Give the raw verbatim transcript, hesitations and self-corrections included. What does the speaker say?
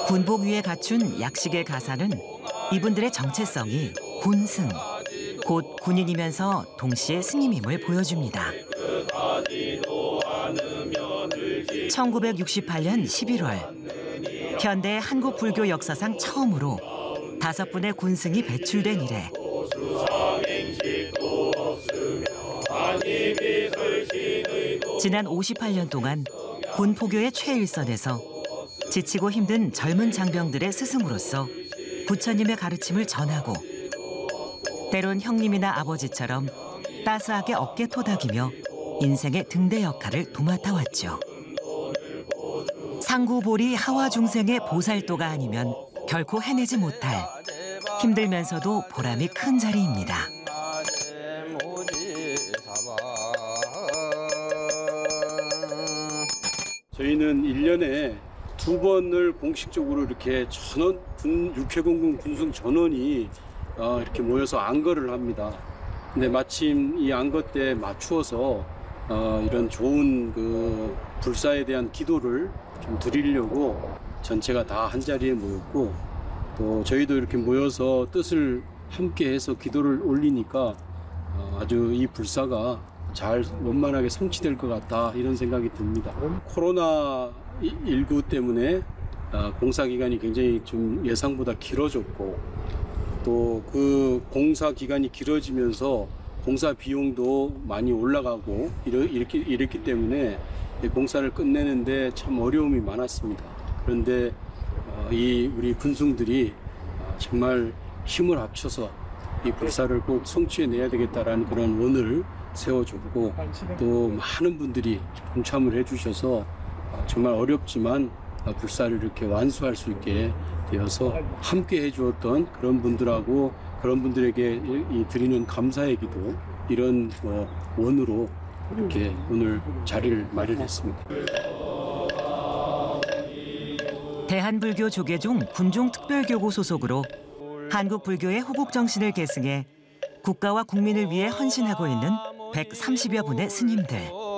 군복 위에 갖춘 약식의 가사는 이분들의 정체성이 군승, 곧 군인이면서 동시에 스님임을 보여줍니다. 천구백육십팔 년 십일월, 현대 한국 불교 역사상 처음으로 다섯 분의 군승이 배출된 이래 지난 오십팔 년 동안 군포교의 최일선에서 지치고 힘든 젊은 장병들의 스승으로서 부처님의 가르침을 전하고 때론 형님이나 아버지처럼 따스하게 어깨 토닥이며 인생의 등대 역할을 도맡아 왔죠. 상구보리 하와 중생의 보살도가 아니면 결코 해내지 못할 힘들면서도 보람이 큰 자리입니다. 저희는 일 년에 두 번을 공식적으로 이렇게 전원 군 육해공군 군승 전원이 어, 이렇게 모여서 안거를 합니다. 근데 마침 이 안거 때 맞추어서 어, 이런 좋은 그 불사에 대한 기도를 좀 드리려고 전체가 다 한 자리에 모였고, 또 저희도 이렇게 모여서 뜻을 함께해서 기도를 올리니까 어, 아주 이 불사가 잘 원만하게 성취될 것 같다, 이런 생각이 듭니다. 코로나 십구 때문에 공사 기간이 굉장히 좀 예상보다 길어졌고, 또 그 공사 기간이 길어지면서 공사 비용도 많이 올라가고 이렇게 이랬기 때문에 공사를 끝내는데 참 어려움이 많았습니다. 그런데 이 우리 군승들이 정말 힘을 합쳐서 이 불사를 꼭 성취해내야 되겠다라는 그런 원을 세워줬고, 또 많은 분들이 동참을 해주셔서 정말 어렵지만 불사를 이렇게 완수할 수 있게 되어서 함께 해주었던 그런 분들하고 그런 분들에게 이 드리는 감사의 기도, 이런 뭐 원으로 이렇게 오늘 자리를 마련했습니다. 대한불교 조계종 군종특별교구 소속으로 한국 불교의 호국 정신을 계승해 국가와 국민을 위해 헌신하고 있는 백삼십여 분의 스님들.